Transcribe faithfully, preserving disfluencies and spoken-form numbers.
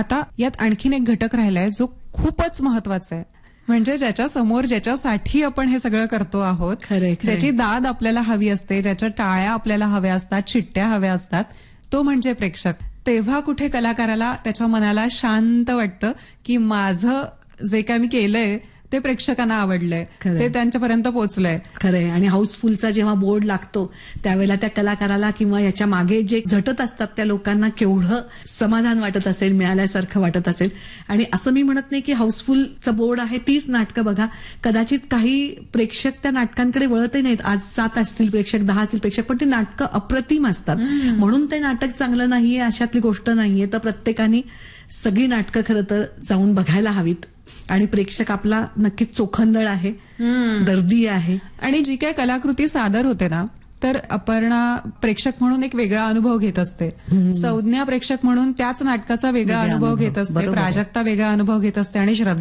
आता यात आणखीन एक घटक राहिलाय जो खूपच महत्वाचा आहे, म्हणजे ज्याच्या समोर ज्याच्यासाठी आपण हे सगळं करतो आहोत, खरंय, खरंय. ज्याची दाद आपल्याला हवी असते, ज्याच्या टाळ्या आपल्याला हव्या असतात, शिट्ट्या हव्या असतात, तो म्हणजे प्रेक्षक. तेव्हा कुठे कलाकाराला त्याच्या मनाला शांत वाटतं की माझं जे काय मी केलंय ते प्रेक्षकांना आवडलंय, खरंय. ते त्यांच्यापर्यंत पोहोचलंय. खरंय. आणि हाऊसफुलचा जेव्हा बोर्ड लागतो त्यावेळेला त्या कलाकाराला किंवा याच्या मागे जे झटत असतात त्या लोकांना केवढं समाधान वाटत असेल, मिळाल्यासारखं वाटत असेल. आणि असं मी म्हणत नाही की हाऊसफुलचं बोर्ड आहे तीच नाटकं बघा, कदाचित काही प्रेक्षक त्या नाटकांकडे वळतही नाहीत. आज सात असतील प्रेक्षक, दहा असतील प्रेक्षक, पण ती नाटकं अप्रतिम असतात. म्हणून ते नाटक चांगलं नाहीये अशातली गोष्ट नाहीये. तर प्रत्येकाने सगळी नाटकं खरं तर जाऊन बघायला हवीत. आणि प्रेक्षक आपला नक्कीच चोखंदळ आहे, दर्दी आहे. आणि जी काही कलाकृती सादर होते ना, तर अपर्णा प्रेक्षक म्हणून एक वेगळा अनुभव घेत असते, संज्ञा प्रेक्षक म्हणून त्याच नाटकाचा वेगळा वेगळा अनुभव अनुभव. घेत असते, बरोबर आहे. प्राजक्ता वेगळा अनुभव घेत असते आणि श्रद्धा